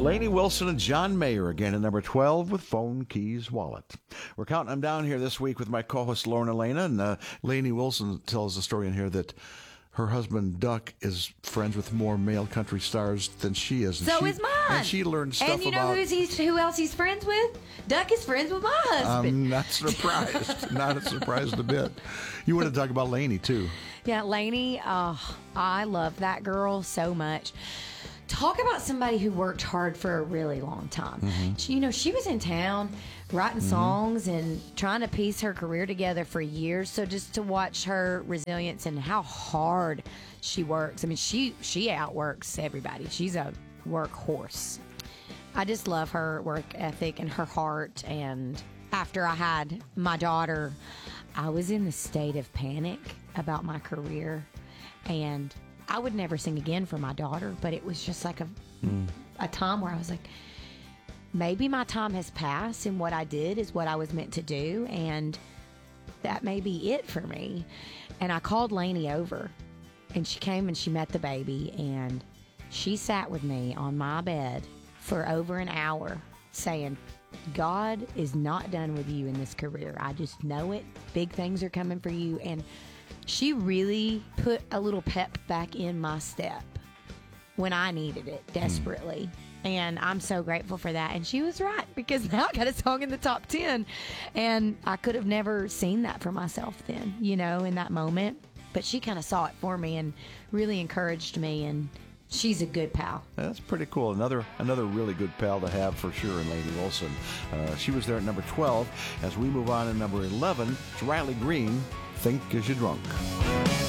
Lainey Wilson and John Mayer again at number 12 with Phone Keys Wallet. We're counting them down here this week with my co-host Lauren Elena, and Lainey Wilson tells a story in here that her husband Duck is friends with more male country stars than she is. So is mine. And she learned stuff about... And you know who else he's friends with? Duck is friends with my husband. I'm not surprised. Not surprised a bit. You want to talk about Lainey, too. Yeah, Lainey, I love that girl so much. Talk about somebody who worked hard for a really long time. Mm-hmm. She was in town writing songs and trying to piece her career together for years. So just to watch her resilience and how hard she works. I mean, she outworks everybody. She's a workhorse. I just love her work ethic and her heart. And after I had my daughter, I was in the state of panic about my career, and I would never sing again for my daughter, but it was just like a time where I was like, maybe my time has passed and what I did is what I was meant to do, and that may be it for me. And I called Lainey over, and she came and she met the baby, and she sat with me on my bed for over an hour saying, God is not done with you in this career. I just know it. Big things are coming for you. And she really put a little pep back in my step when I needed it desperately. And I'm so grateful for that. And she was right, because now I got a song in the top 10. And I could have never seen that for myself then, in that moment. But she kind of saw it for me and really encouraged me. And she's a good pal. That's pretty cool. Another really good pal to have for sure in Lainey Wilson. She was there at number 12. As we move on to number 11, it's Riley Green, Think 'Cause You're Drunk.